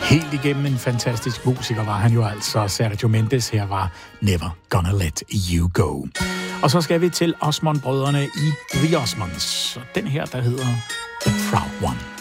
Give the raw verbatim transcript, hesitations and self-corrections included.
Helt igennem en fantastisk musiker var han jo altså. Sergio Mendes her var Never Gonna Let You Go. Og så skal vi til Osmond-brødrene i The Osmonds. Og den her, der hedder The Proud One.